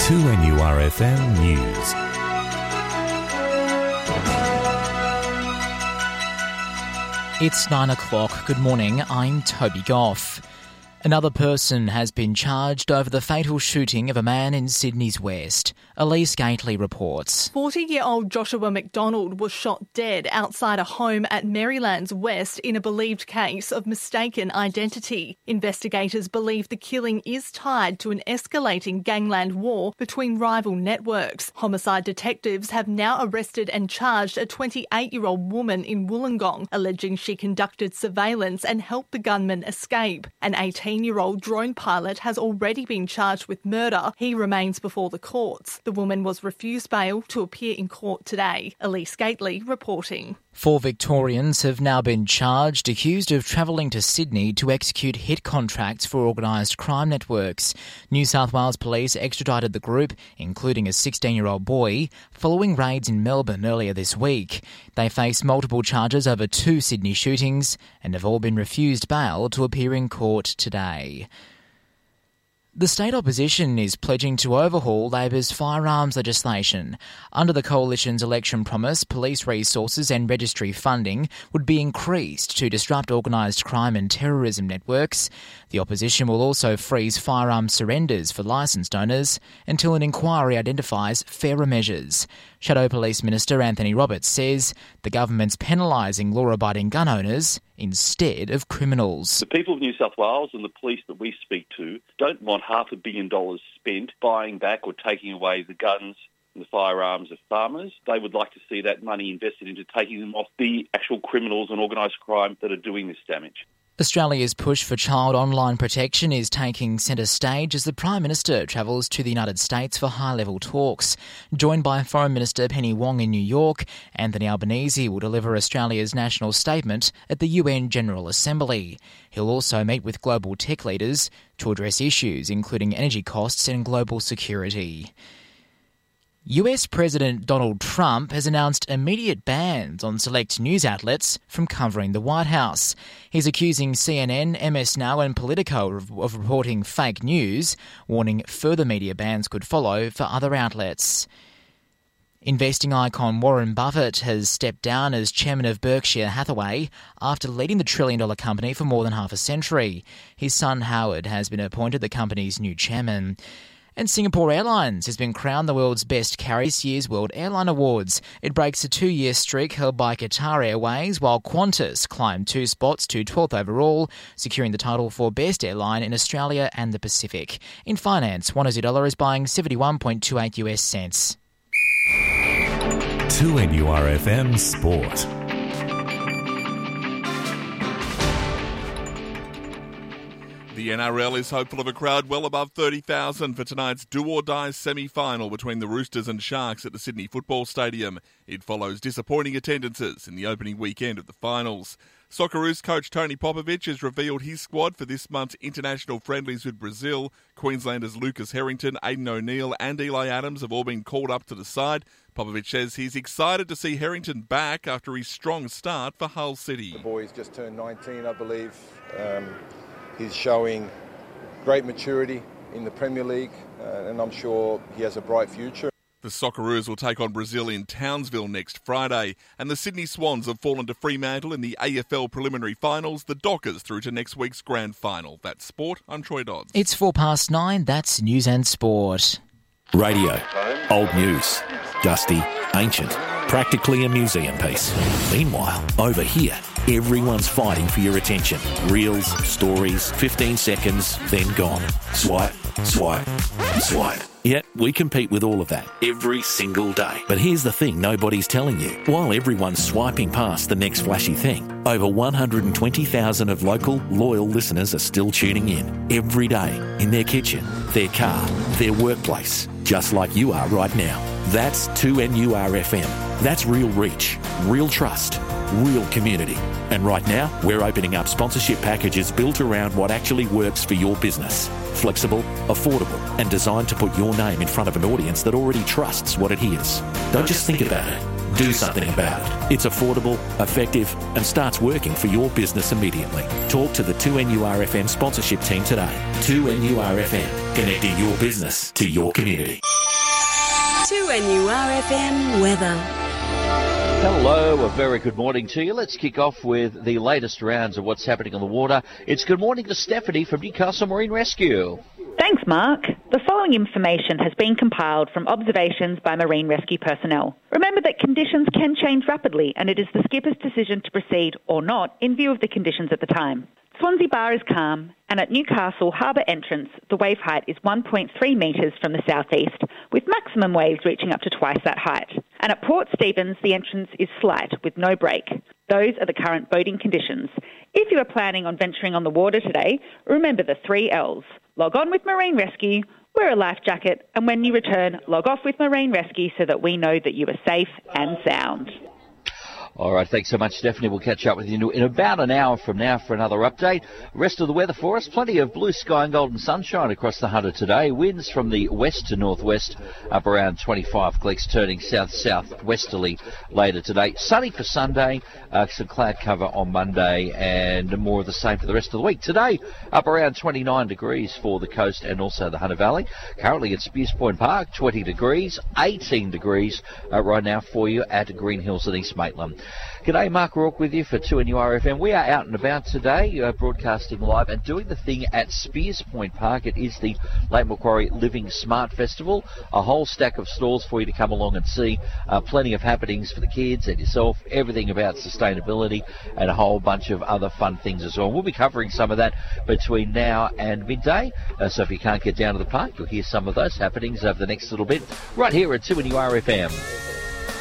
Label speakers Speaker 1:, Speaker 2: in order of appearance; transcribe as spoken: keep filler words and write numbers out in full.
Speaker 1: two N U R F M News.
Speaker 2: It's nine o'clock. Good morning, I'm Toby Goff. Another person has been charged over the fatal shooting of a man in Sydney's West. Elise Gately reports.
Speaker 3: forty-year-old Joshua McDonald was shot dead outside a home at Maryland's West in a believed case of mistaken identity. Investigators believe the killing is tied to an escalating gangland war between rival networks. Homicide detectives have now arrested and charged a twenty-eight-year-old woman in Wollongong, alleging she conducted surveillance and helped the gunman escape. An eighteen-year-old drone pilot has already been charged with murder. He remains before the courts. The woman was refused bail to appear in court today. Elise Gately reporting.
Speaker 2: Four Victorians have now been charged, accused of travelling to Sydney to execute hit contracts for organised crime networks. New South Wales Police extradited the group, including a sixteen-year-old boy, following raids in Melbourne earlier this week. They face multiple charges over two Sydney shootings and have all been refused bail to appear in court today. The state opposition is pledging to overhaul Labor's firearms legislation. Under the coalition's election promise, police resources and registry funding would be increased to disrupt organised crime and terrorism networks. The opposition will also freeze firearm surrenders for licensed owners until an inquiry identifies fairer measures. Shadow Police Minister Anthony Roberts says the government's penalising law-abiding gun owners instead of criminals.
Speaker 4: The people of New South Wales and the police that we speak to don't want half a billion dollars spent buying back or taking away the guns and the firearms of farmers. They would like to see that money invested into taking them off the actual criminals and organised crime that are doing this damage.
Speaker 2: Australia's push for child online protection is taking centre stage as the Prime Minister travels to the United States for high-level talks. Joined by Foreign Minister Penny Wong in New York, Anthony Albanese will deliver Australia's national statement at the U N General Assembly. He'll also meet with global tech leaders to address issues including energy costs and global security. U S President Donald Trump has announced immediate bans on select news outlets from covering the White House. He's accusing C N N, M S Now and Politico of, of reporting fake news, warning further media bans could follow for other outlets. Investing icon Warren Buffett has stepped down as chairman of Berkshire Hathaway after leading the trillion-dollar company for more than half a century. His son Howard has been appointed the company's new chairman. And Singapore Airlines has been crowned the world's best carrier this year's World Airline Awards. It breaks a two-year streak held by Qatar Airways, while Qantas climbed two spots to twelfth overall, securing the title for best airline in Australia and the Pacific. In finance, one Aussie dollar is buying seventy-one point two eight US cents.
Speaker 1: two N U R F M Sport.
Speaker 5: The N R L is hopeful of a crowd well above thirty thousand for tonight's do-or-die semi-final between the Roosters and Sharks at the Sydney Football Stadium. It follows disappointing attendances in the opening weekend of the finals. Socceroos coach Tony Popovic has revealed his squad for this month's international friendlies with Brazil. Queenslanders Lucas Harrington, Aidan O'Neill and Eli Adams have all been called up to the side. Popovic says he's excited to see Harrington back after his strong start for Hull City.
Speaker 6: The boy's just turned nineteen, I believe. Um, He's showing great maturity in the Premier League, uh, and I'm sure he has a bright future.
Speaker 5: The Socceroos will take on Brazil in Townsville next Friday, and the Sydney Swans have fallen to Fremantle in the A F L preliminary finals, the Dockers through to next week's grand final. That's sport, I'm Troy Dodds.
Speaker 2: It's four past nine, that's News and Sport.
Speaker 1: Radio. Old news. Dusty. Ancient. Practically a museum piece. Meanwhile, over here, everyone's fighting for your attention. Reels, stories, fifteen seconds, then gone. Swipe, swipe, swipe. Yet, we compete with all of that every single day. But here's the thing nobody's telling you. While everyone's swiping past the next flashy thing, over one hundred twenty thousand of local, loyal listeners are still tuning in every day in their kitchen, their car, their workplace, just like you are right now. That's two N U R F M. That's real reach, real trust, real community. And right now, we're opening up sponsorship packages built around what actually works for your business. Flexible, affordable, and designed to put your name in front of an audience that already trusts what it hears. Don't just think about it. Do something about it. It's affordable, effective, and starts working for your business immediately. Talk to the two N U R F M sponsorship team today. two N U R F M, connecting your business to your community.
Speaker 7: two N U R F M weather.
Speaker 8: Hello, a very good morning to you. Let's kick off with the latest rounds of what's happening on the water. It's good morning to Stephanie from Newcastle Marine Rescue.
Speaker 9: Thanks, Mark. The following information has been compiled from observations by marine rescue personnel. Remember that conditions can change rapidly, and it is the skipper's decision to proceed or not in view of the conditions at the time. Swansea Bar is calm, and at Newcastle Harbour entrance, the wave height is one point three metres from the southeast, with maximum waves reaching up to twice that height. And at Port Stephens, the entrance is slight, with no break. Those are the current boating conditions. If you are planning on venturing on the water today, remember the three L's. Log on with Marine Rescue, wear a life jacket, and when you return, log off with Marine Rescue so that we know that you are safe and sound.
Speaker 8: All right, thanks so much, Stephanie. We'll catch up with you in about an hour from now for another update. Rest of the weather for us, plenty of blue sky and golden sunshine across the Hunter today. Winds from the west to northwest, up around twenty-five clicks, turning south-southwesterly later today. Sunny for Sunday, uh, some cloud cover on Monday, and more of the same for the rest of the week. Today, up around twenty-nine degrees for the coast and also the Hunter Valley. Currently at Spears Point Park, twenty degrees, eighteen degrees uh, right now for you at Green Hills and East Maitland. G'day, Mark Rourke with you for two N U R F M. We are out and about today, uh, broadcasting live and doing the thing at Spears Point Park. It is the Lake Macquarie Living Smart Festival. A whole stack of stalls for you to come along and see. Uh, plenty of happenings for the kids and yourself, everything about sustainability and a whole bunch of other fun things as well. We'll be covering some of that between now and midday. Uh, so if you can't get down to the park, you'll hear some of those happenings over the next little bit right here at two N U R F M.